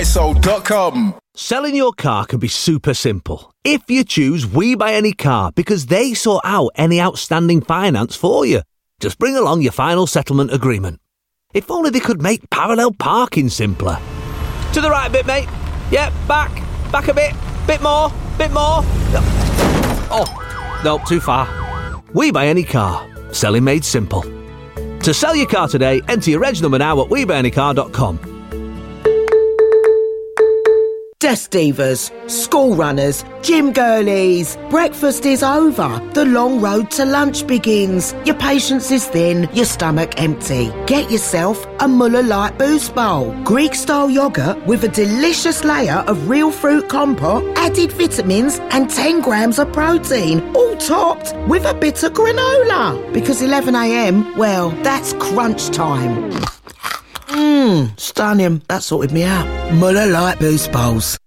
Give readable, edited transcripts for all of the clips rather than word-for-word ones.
WeBuyAnyCar.com. Selling your car can be super simple if you choose We Buy Any Car, because they sort out any outstanding finance for you. Just bring along your final settlement agreement. If only they could make parallel parking simpler. To the right a bit, mate. Yeah, back a bit more. Oh, no, too far. We Buy Any Car. Selling made simple. To sell your car today, enter your reg number now at WeBuyAnyCar.com. Desk divas, school runners, gym girlies. Breakfast is over. The long road to lunch begins. Your patience is thin, your stomach empty. Get yourself a Muller Light Boost Bowl. Greek-style yoghurt with a delicious layer of real fruit compote, added vitamins and 10 grams of protein, all topped with a bit of granola. Because 11 a.m, well, that's crunch time. Stunning. That sorted me out. Muller Light Boost Bowls.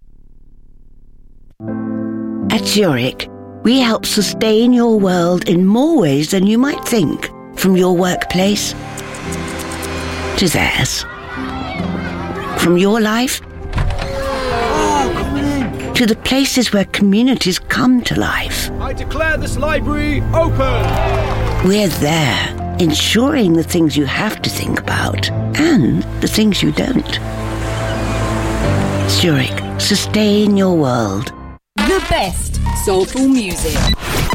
At Zurich, we help sustain your world in more ways than you might think. From your workplace to theirs. From your life to the places where communities come to life. I declare this library open. We're there, ensuring the things you have to think about and the things you don't. Zurich, sustain your world. The best soulful music.